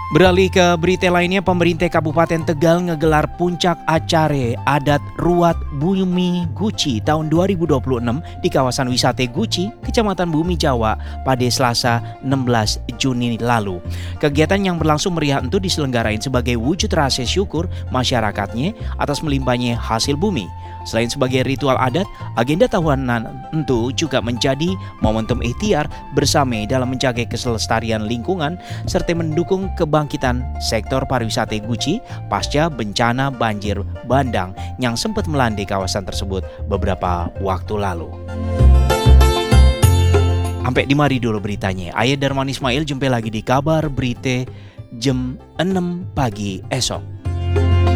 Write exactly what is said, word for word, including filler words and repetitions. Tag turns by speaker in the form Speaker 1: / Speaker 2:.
Speaker 1: Beralih ke berita lainnya, pemerintah Kabupaten Tegal ngegelar puncak acara adat Ruat Bumi Guci tahun dua ribu dua puluh enam di kawasan wisata Guci, Kecamatan Bumi Jawa pada Selasa enam belas Juni lalu. Kegiatan yang berlangsung meriah itu diselenggarain sebagai wujud rasa syukur masyarakatnya atas melimpahnya hasil bumi. Selain sebagai ritual adat, agenda tahunan itu juga menjadi momentum ikhtiar bersama dalam menjaga kelestarian lingkungan serta mendukung kebangkitan sektor pariwisata Guci pasca bencana banjir bandang yang sempat melanda kawasan tersebut beberapa waktu lalu. Sampai di mari dulu beritanya. Ayah Darman Ismail, jumpa lagi di kabar berita jam enam pagi esok.